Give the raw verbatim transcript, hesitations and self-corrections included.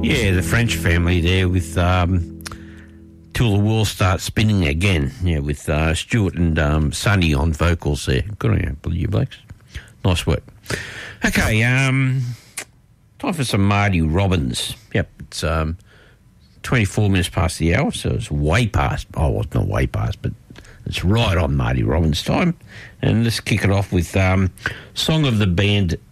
Yeah, the French family there with um, Till the World Starts Spinning Again. Yeah, with uh, Stuart and um, Sonny on vocals there. Good on you, you blokes. Nice work. Okay, um, time for some Marty Robbins. Yep, it's um, twenty-four minutes past the hour, so it's way past. Oh, well, it's not way past, but it's right on Marty Robbins time. And let's kick it off with um, Song of the Band